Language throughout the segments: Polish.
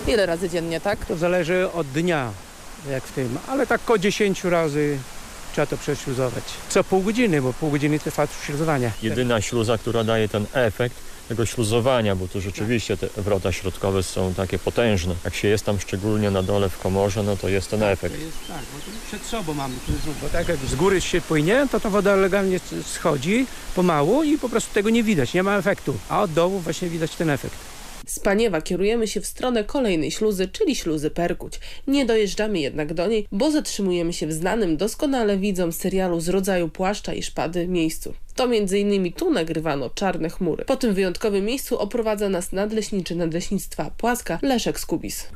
Ile razy dziennie, tak? To zależy od dnia, jak w tym, ale tak około 10 razy trzeba to prześluzować. Co pół godziny, bo pół godziny trwa śluzowanie. Jedyna śluza, która daje ten efekt tego śluzowania, bo tu rzeczywiście te wrota środkowe są takie potężne. Jak się jest tam szczególnie na dole w komorze, no to jest ten efekt. To jest tak, bo tu przed sobą mamy, bo tak jak z góry się płynie, to ta woda legalnie schodzi pomału i po prostu tego nie widać, nie ma efektu. A od dołu właśnie widać ten efekt. Z Paniewa kierujemy się w stronę kolejnej śluzy, czyli śluzy Perkuć. Nie dojeżdżamy jednak do niej, bo zatrzymujemy się w znanym doskonale widzom serialu z rodzaju Płaszcza i Szpady miejscu. To m.in. tu nagrywano Czarne chmury. Po tym wyjątkowym miejscu oprowadza nas nadleśniczy Nadleśnictwa Płaska Leszek Skubis.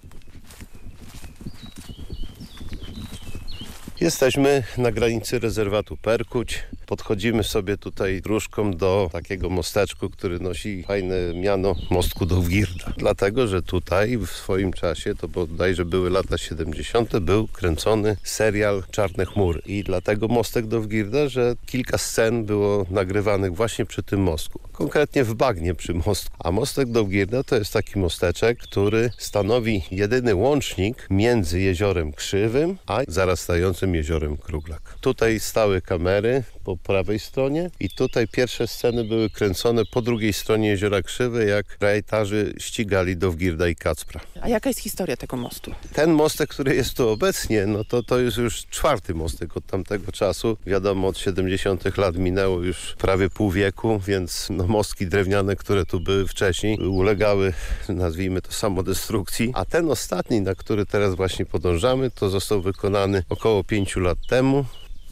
Jesteśmy na granicy rezerwatu Perkuć. Podchodzimy sobie tutaj dróżką do takiego mosteczku, który nosi fajne miano Mostku Dowgirda. Dlatego, że tutaj w swoim czasie, to bodajże były lata 70., był kręcony serial Czarne chmury. I dlatego Mostek Dowgirda, że kilka scen było nagrywanych właśnie przy tym mostku. Konkretnie w bagnie przy mostku. A Mostek Dowgirda to jest taki mosteczek, który stanowi jedyny łącznik między Jeziorem Krzywym a zarastającym Jeziorem Kruglak. Tutaj stały kamery po prawej stronie i tutaj pierwsze sceny były kręcone po drugiej stronie Jeziora Krzywe, jak rajtarzy ścigali Dowgirda i Kacpra. A jaka jest historia tego mostu? Ten mostek, który jest tu obecnie, no to jest już czwarty mostek od tamtego czasu. Wiadomo, od 70. lat minęło już prawie pół wieku, więc mostki drewniane, które tu były wcześniej, ulegały, nazwijmy to, samodestrukcji. A ten ostatni, na który teraz właśnie podążamy, to został wykonany około 5 lat temu.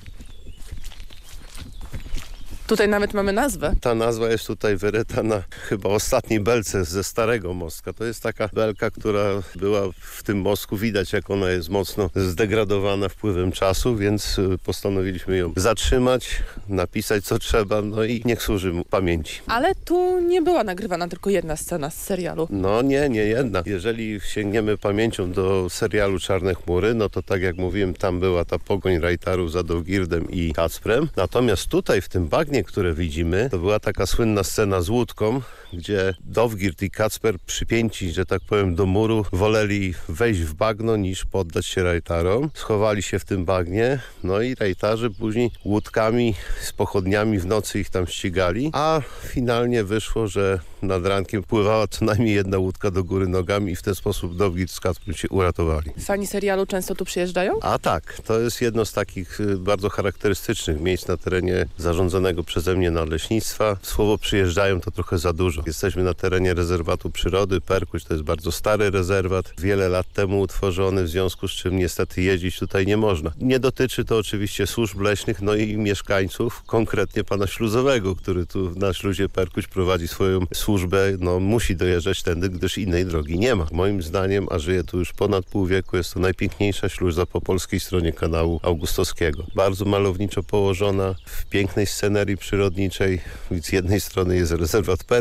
Tutaj nawet mamy nazwę. Ta nazwa jest tutaj wyryta na chyba ostatniej belce ze starego mostka. To jest taka belka, która była w tym mostku. Widać, jak ona jest mocno zdegradowana wpływem czasu, więc postanowiliśmy ją zatrzymać, napisać co trzeba, no i niech służy mu pamięci. Ale tu nie była nagrywana tylko jedna scena z serialu. No nie jedna. Jeżeli sięgniemy pamięcią do serialu Czarne chmury, no to tak jak mówiłem, tam była ta pogoń rajtarów za Dowgirdem i Kacprem. Natomiast tutaj w tym bagnie, które widzimy, to była taka słynna scena z łódką, gdzie Dowgird i Kacper przypięci, że tak powiem, do muru, woleli wejść w bagno niż poddać się rajtarom. Schowali się w tym bagnie, no i rajtarzy później łódkami z pochodniami w nocy ich tam ścigali, a finalnie wyszło, że nad rankiem pływała co najmniej jedna łódka do góry nogami i w ten sposób Dowgird z Kacprem się uratowali. Fani serialu często tu przyjeżdżają? A tak, to jest jedno z takich bardzo charakterystycznych miejsc na terenie zarządzanego przeze mnie nadleśnictwa. Słowo przyjeżdżają to trochę za dużo. Jesteśmy na terenie rezerwatu przyrody Perkuć, to jest bardzo stary rezerwat, wiele lat temu utworzony, w związku z czym niestety jeździć tutaj nie można. Nie dotyczy to oczywiście służb leśnych, no i mieszkańców, konkretnie pana Śluzowego, który tu na śluzie Perkuć prowadzi swoją służbę, no musi dojeżdżać tędy, gdyż innej drogi nie ma. Moim zdaniem, a żyje tu już ponad pół wieku, jest to najpiękniejsza śluza po polskiej stronie kanału Augustowskiego. Bardzo malowniczo położona, w pięknej scenerii przyrodniczej. Z jednej strony jest rezerwat Perkuć,